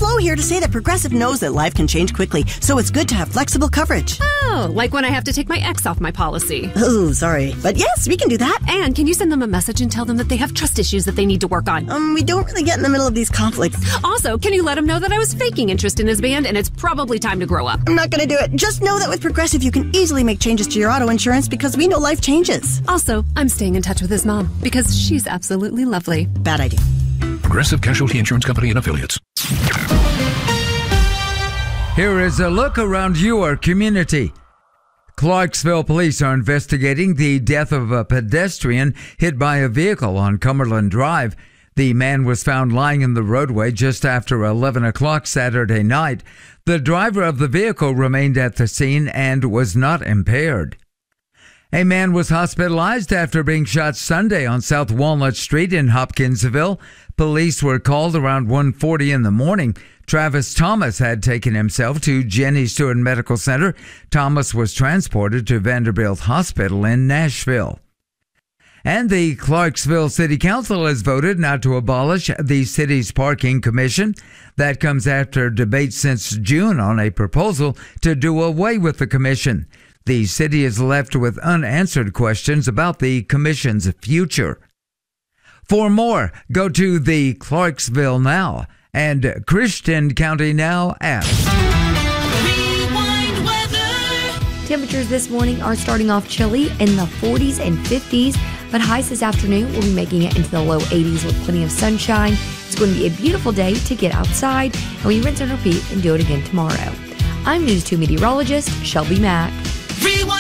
Flo here to say that Progressive knows that life can change quickly, so it's good to have flexible coverage. Oh, like when I have to take my ex off my policy. Oh, sorry. But yes, we can do that. And can you send them a message and tell them that they have trust issues that they need to work on? We don't really get in the middle of these conflicts. Also, can you let him know that I was faking interest in his band and it's probably time to grow up? I'm not going to do it. Just know that with Progressive, you can easily make changes to your auto insurance because we know life changes. Also, I'm staying in touch with his mom because she's absolutely lovely. Bad idea. Progressive Casualty Insurance Company and Affiliates. Here is a look around your community. Clarksville police are investigating the death of a pedestrian hit by a vehicle on Cumberland Drive. The man was found lying in the roadway just after 11 o'clock Saturday night. The driver of the vehicle remained at the scene and was not impaired. A man was hospitalized after being shot Sunday on South Walnut Street in Hopkinsville. Police were called around 1:40 in the morning. Travis Thomas had taken himself to Jenny Stewart Medical Center. Thomas was transported to Vanderbilt Hospital in Nashville. And the Clarksville City Council has voted not to abolish the city's parking commission. That comes after debate since June on a proposal to do away with the commission. The city is left with unanswered questions about the commission's future. For more, go to the Clarksville Now and Christian County Now app. Rewind weather. Temperatures this morning are starting off chilly in the 40s and 50s, but highs this afternoon will be making it into the low 80s with plenty of sunshine. It's going to be a beautiful day to get outside, and we rinse and repeat and do it again tomorrow. I'm News 2 meteorologist Shelby Mack. Rewind.